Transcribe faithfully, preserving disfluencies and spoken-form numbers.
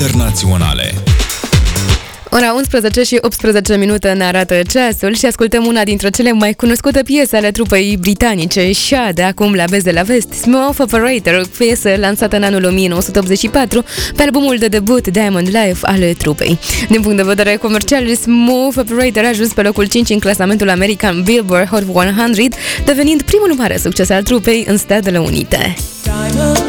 internaționale. Ora unsprezece și optsprezece minute ne arată ceasul și ascultăm una dintre cele mai cunoscute piese ale trupei britanice Shad, acum la Vest de la Vest, Smooth Operator, piesă lansată în anul o mie nouă sute optzeci și patru pe albumul de debut Diamond Life al trupei. Din punct de vedere comercial, Smooth Operator a ajuns pe locul cinci în clasamentul American Billboard Hot o sută, devenind primul mare succes al trupei în Statele Unite.